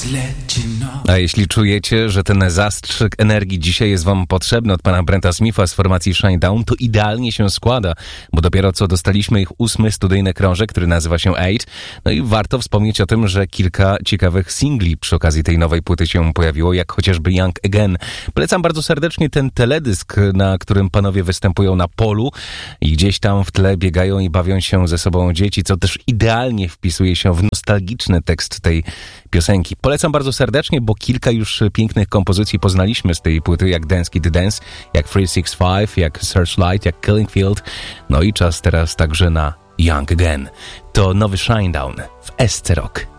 A jeśli czujecie, że ten zastrzyk energii dzisiaj jest wam potrzebny od pana Brenta Smitha z formacji Shinedown, to idealnie się składa, bo dopiero co dostaliśmy ich 8. studyjny krążek, który nazywa się 8. No i warto wspomnieć o tym, że kilka ciekawych singli przy okazji tej nowej płyty się pojawiło, jak chociażby Young Again. Polecam bardzo serdecznie ten teledysk, na którym panowie występują na polu i gdzieś tam w tle biegają i bawią się ze sobą dzieci, co też idealnie wpisuje się w nostalgiczny tekst tej piosenki. Polecam bardzo serdecznie, bo kilka już pięknych kompozycji poznaliśmy z tej płyty, jak Dance Kid Dance, jak 365, jak Searchlight, jak Killing Field. No i czas teraz także na Young Again. To nowy Shinedown w SC Rock.